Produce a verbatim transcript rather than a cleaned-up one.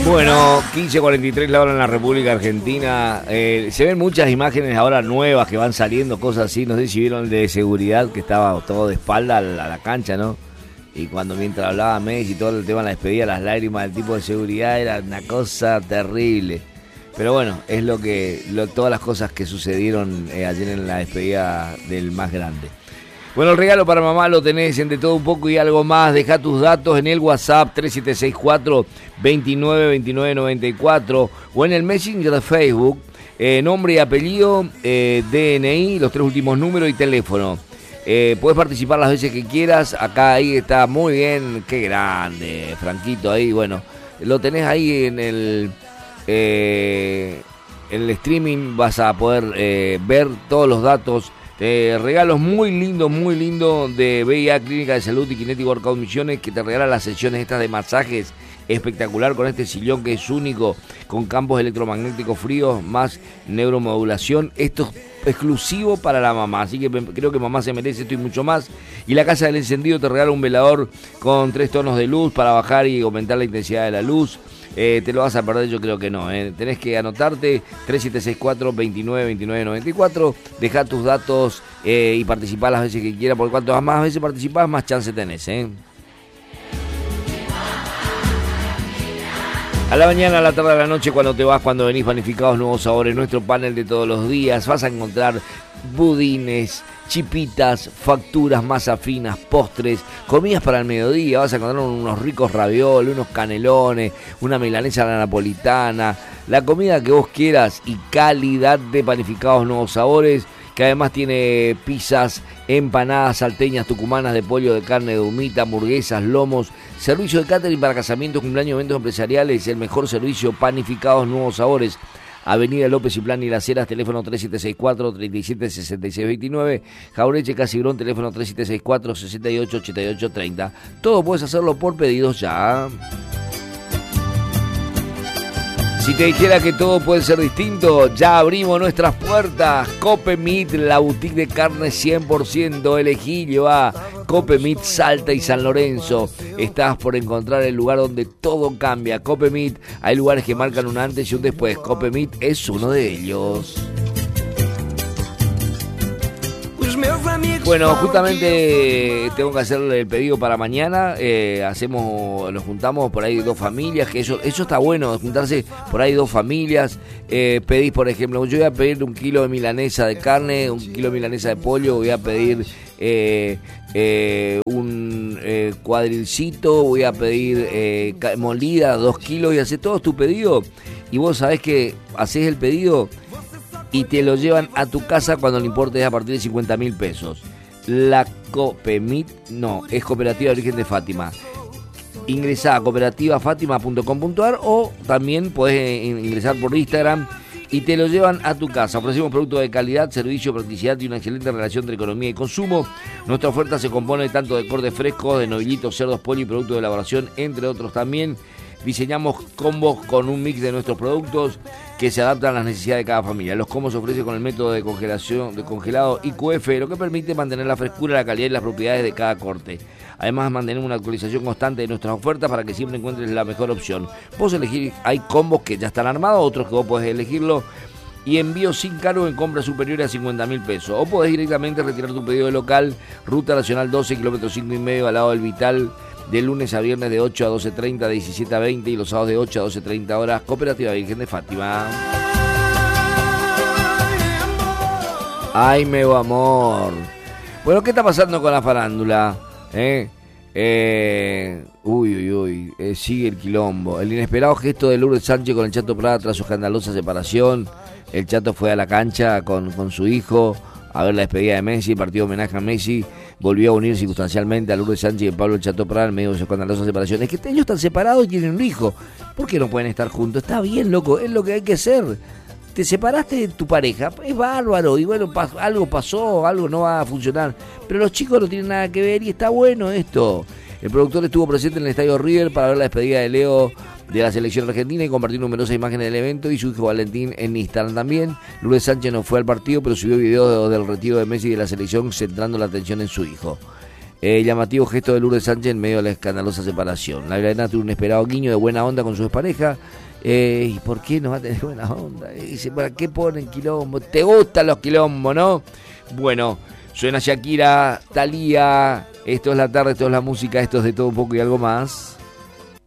Bueno, quince cuarenta y tres la hora en la República Argentina. Eh, se ven muchas imágenes ahora nuevas que van saliendo, cosas así. No sé si vieron el de seguridad que estaba todo de espalda a la, a la cancha, ¿no? Y cuando mientras hablaba Messi y todo el tema de la despedida, las lágrimas del tipo de seguridad, era una cosa terrible. Pero bueno, es lo que lo, todas las cosas que sucedieron eh, ayer en la despedida del más grande. Bueno, el regalo para mamá lo tenés en De Todo Un Poco y Algo Más. Deja tus datos en el WhatsApp tres siete seis cuatro, veintinueve, veintinueve, noventa y cuatro o en el Messenger de Facebook, eh, nombre y apellido, eh, D N I, los tres últimos números y teléfono. Eh, puedes participar las veces que quieras. Acá ahí está muy bien, qué grande, Franquito ahí. Bueno, lo tenés ahí en el, eh, en el streaming, vas a poder eh, ver todos los datos. Eh, regalos muy lindos, muy lindos de B I A Clínica de Salud y Kinetic Workout Misiones, que te regalan las sesiones estas de masajes espectacular con este sillón que es único, con campos electromagnéticos fríos más neuromodulación. Esto es exclusivo para la mamá, así que creo que mamá se merece esto y mucho más. Y la Casa del Encendido te regala un velador con tres tonos de luz para bajar y aumentar la intensidad de la luz. Eh, te lo vas a perder, yo creo que no, eh. Tenés que anotarte tres siete seis cuatro, veintinueve, veintinueve, noventa y cuatro, dejá tus datos eh, y participá las veces que quieras, porque cuanto más veces participás, más chance tenés, eh. A la mañana, a la tarde, a la noche, cuando te vas, cuando venís, Panificados Nuevos Sabores, nuestro panel de todos los días, vas a encontrar budines, chipitas, facturas, masas finas, postres, comidas para el mediodía. Vas a encontrar unos ricos ravioles, unos canelones, una milanesa a la napolitana, la comida que vos quieras y calidad de Panificados Nuevos Sabores, que además tiene pizzas, empanadas salteñas, tucumanas de pollo, de carne, de humita, hamburguesas, lomos, servicio de catering para casamientos, cumpleaños, eventos empresariales, el mejor servicio, Panificados Nuevos Sabores. Avenida López y Plan y Las Heras, teléfono tres siete seis cuatro, treinta y siete, sesenta y seis veintinueve. Jaureche Casibrón, teléfono tres siete seis cuatro, sesenta y ocho, ochenta y ocho treinta. Todo puedes hacerlo por pedidos ya. Si te dijera que todo puede ser distinto, ya abrimos nuestras puertas. Cope Meat, la boutique de carne cien por ciento. Elegí, lleva Cope Meat Salta y San Lorenzo. Estás por encontrar el lugar donde todo cambia. Cope Meat, hay lugares que marcan un antes y un después. Cope Meat es uno de ellos. Bueno, justamente tengo que hacer el pedido para mañana. Eh, hacemos, nos juntamos por ahí dos familias, que eso, eso está bueno, juntarse por ahí dos familias. Eh, pedís, por ejemplo, yo voy a pedir un kilo de milanesa de carne, un kilo de milanesa de pollo, voy a pedir eh, eh, un eh, cuadrilcito, voy a pedir eh, molida, dos kilos, y haces todo tu pedido. Y vos sabés que haces el pedido y te lo llevan a tu casa cuando el importe es a partir de cincuenta mil pesos. La Copemit, no, es Cooperativa Virgen de Fátima. Ingresá a cooperativa fátima punto com punto ar o también podés ingresar por Instagram y te lo llevan a tu casa. Ofrecemos productos de calidad, servicio, practicidad y una excelente relación entre economía y consumo. Nuestra oferta se compone tanto de cortes frescos, de novillitos, cerdos, pollo y productos de elaboración, entre otros también. Diseñamos combos con un mix de nuestros productos que se adaptan a las necesidades de cada familia. Los combos se ofrecen con el método de congelación de congelado I Q F, lo que permite mantener la frescura, la calidad y las propiedades de cada corte. Además, mantenemos una actualización constante de nuestras ofertas para que siempre encuentres la mejor opción. Vos elegís, hay combos que ya están armados, otros que vos podés elegirlo, y envío sin cargo en compras superiores a cincuenta mil pesos. O podés directamente retirar tu pedido de local, Ruta Nacional doce, kilómetros cinco y medio, al lado del Vital, de lunes a viernes de ocho a doce treinta, de diecisiete a veinte y los sábados de ocho a doce treinta horas. Cooperativa Virgen de Fátima. Ay, meu amor. Bueno, ¿qué está pasando con la farándula? ¿Eh? Eh, uy, uy, uy. Eh, sigue el quilombo. El inesperado gesto de Lourdes Sánchez con el Chato Prada tras su escandalosa separación. El Chato fue a la cancha con, con su hijo a ver la despedida de Messi, partido homenaje a Messi. Volvió a unir circunstancialmente a Lourdes Sánchez y Pablo el Chato Prada en medio de su escandalosa separación. Es que ellos están separados y tienen un hijo. ¿Por qué no pueden estar juntos? Está bien, loco, es lo que hay que hacer. Te separaste de tu pareja, es bárbaro, y bueno, pas- algo pasó, algo no va a funcionar. Pero los chicos no tienen nada que ver y está bueno esto. El productor estuvo presente en el Estadio River para ver la despedida de Leo de la selección argentina y compartir numerosas imágenes del evento, y su hijo Valentín en Instagram también. Lourdes Sánchez no fue al partido, pero subió videos del retiro de Messi de la selección, centrando la atención en su hijo. Eh, llamativo gesto de Lourdes Sánchez en medio de la escandalosa separación. La Granada tuvo un esperado guiño de buena onda con su expareja. Eh, ¿Y por qué no va a tener buena onda? Eh, dice, ¿para qué ponen quilombo? ¿Te gustan los quilombos, no? Bueno, suena Shakira, Thalía. Esto es la tarde, esto es la música, esto es de todo un poco y algo más.